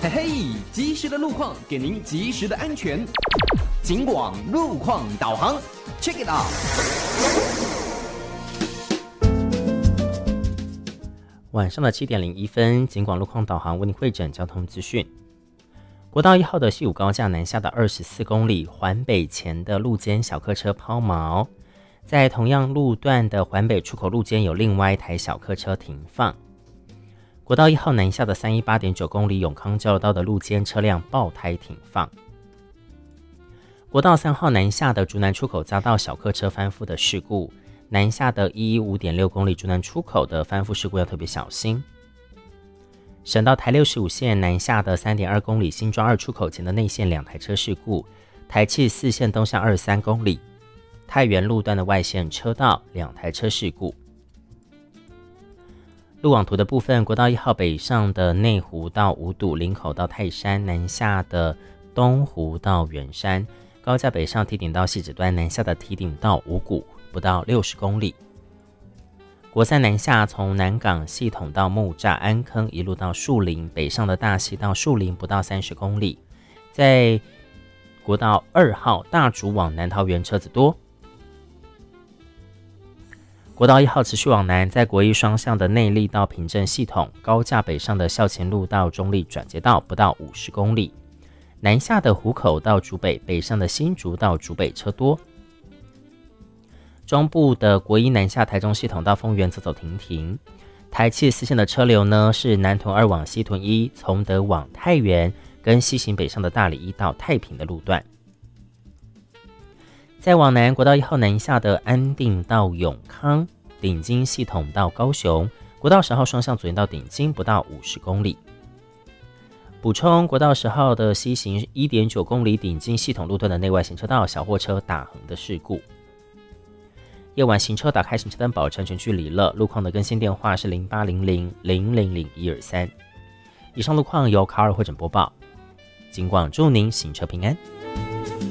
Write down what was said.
嘿嘿，及时的路况给您及时的安全。警广路况导航 ，Check it out。 晚上的7点01分，警广路况导航为您汇整交通资讯。国道1号的西武高架南下的24公里环北前的路肩小客车抛锚，在同样路段的环北出口路肩有另外一台小客车停放。国道1号南下的318.9公里永康交流道的路肩车辆爆胎停放。国道3号南下的竹南出口匝道小客车翻覆的事故，南下的115.6公里竹南出口的翻覆事故要特别小心。省道台65线南下的3.2公里新庄2出口前的内线2台车事故，台七4线东向23公里太原路段的外线车道2台车事故。路网图的部分，国道1号北上的内湖到五堵林口到泰山，南下的东湖到圆山，高架北上堤顶到汐止端，南下的堤顶到五股不到60公里。国三南下从南港系统到木栅安坑一路到树林，北上的大溪到树林不到30公里。在国道2号大竹往南桃园车子多。国道1号持续往南，在国一双向的内坜到平镇系统，高架北上的校前路到中坜转接道不到50公里。南下的湖口到竹北，北上的新竹到竹北车多。中部的国一南下台中系统到丰原走停停。台七4线的车流呢是南屯2往西屯1，从德往太原跟西行北上的大里1到太平的路段。再往南，国道1号南下的安定到永康，顶金系统到高雄，国道10号双向左营到顶金不到50公里。补充，国道10号的西行 1.9 公里顶金系统路段的内外行车道小货车打横的事故。夜晚行车打开行车灯，保持安全距离了。路况的更新电话是0800000123。以上路况由卡尔汇整播报，警广祝您行车平安。